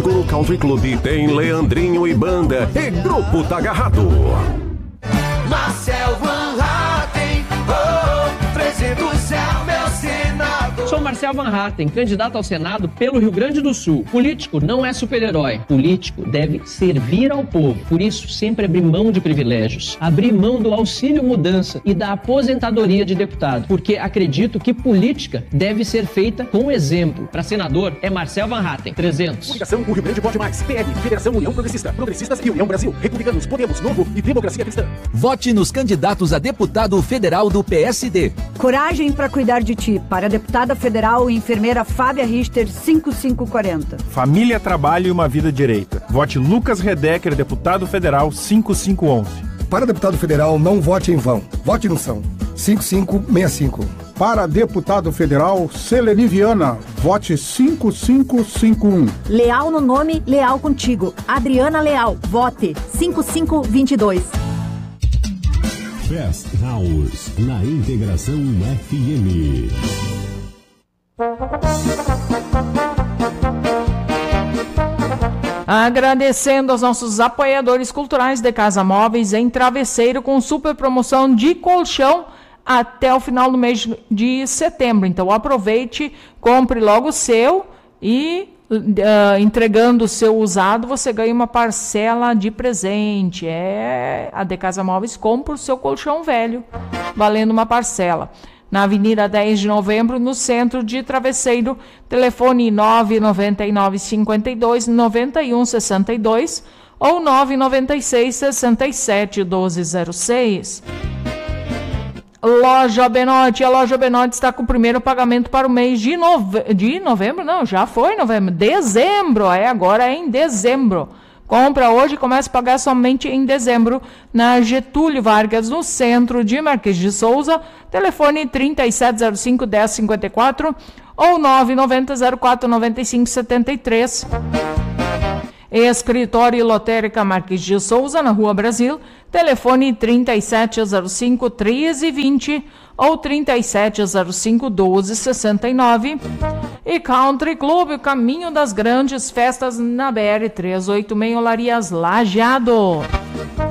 domingo no Country Club tem Leandrinho e Banda e Grupo Tá Agarrado. Marcel Van Hatten, 300 é o meu Senado. Sou Marcel Van Hatten, candidato ao Senado pelo Rio Grande do Sul. Político não é super-herói. Político deve servir ao povo. Por isso, sempre abrir mão de privilégios. Abrir mão do auxílio mudança e da aposentadoria de deputado. Porque acredito que política deve ser feita com exemplo. Para senador, é Marcel Van Hatten, 300. Coligação O Rio Grande Vote Mais. PL, Federação União Progressista. Progressistas e União Brasil. Republicanos, Podemos, Novo e Democracia Cristã. Vote nos candidatos a deputado federal do PSD. Coragem para cuidar de ti. Para deputada federal, enfermeira Fábia Richter, 5540. Família, trabalho e uma vida direita. Vote Lucas Redecker, deputado federal, 5511. Para deputado federal, não vote em vão. Vote no São, 5565. Para deputado federal, Seleni Viana, vote 5551. Leal no nome, leal contigo. Adriana Leal, vote 5522. Fast House, na Integração FM. Agradecendo aos nossos apoiadores culturais de Casa Móveis em Travesseiro, com super promoção de colchão até o final do mês de setembro. Então aproveite, compre logo o seu e entregando o seu usado, você ganha uma parcela de presente. A de Casa Móveis compra o seu colchão velho, valendo uma parcela. Na Avenida 10 de Novembro, no centro de Travesseiro, telefone 999 52 91 62 ou 996 67 1206. Loja Benotti. A Loja Benotti está com o primeiro pagamento para o mês de novembro. Não, já foi novembro. Dezembro. Agora é em dezembro. Compra hoje e começa a pagar somente em dezembro na Getúlio Vargas, no centro de Marquês de Souza. Telefone 3705-1054 ou 990-04-9573. Escritório e Lotérica Marquês de Souza, na Rua Brasil. Telefone 3705-1320 ou 3705-1269. E Country Club, o caminho das grandes festas na BR-386, Olarias Lajeado.